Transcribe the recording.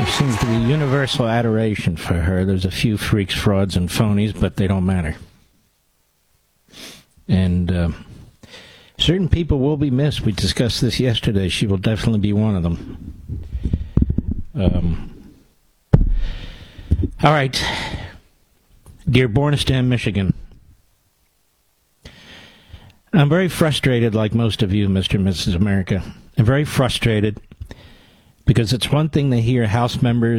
There seems to be universal adoration for her. There's a few freaks, frauds, and phonies, but they don't matter. And certain people will be missed. We discussed this yesterday. She will definitely be one of them. All right. Dear Bornistan, Michigan. I'm very frustrated, like most of you, Mr. and Mrs. America. I'm very frustrated because it's one thing to hear House members